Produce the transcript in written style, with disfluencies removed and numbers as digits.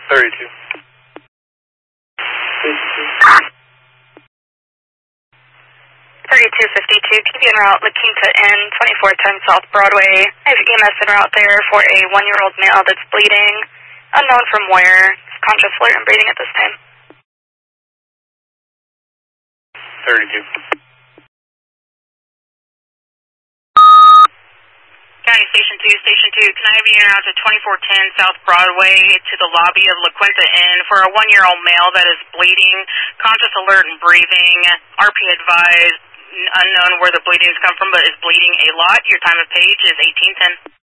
32. 3252, keep you en route, La Quinta Inn, 2410 South Broadway. I have EMS en route there for a 1-year-old male that's bleeding. Unknown from where. Conscious, alert, and breathing at this time. 32. County Station 2, can I have you en route to 2410 South Broadway to the lobby of La Quinta Inn for a 1-year-old male that is bleeding, conscious, alert, and breathing. RP advised, unknown where the bleedings come from, but is bleeding a lot. Your time of page is 1810.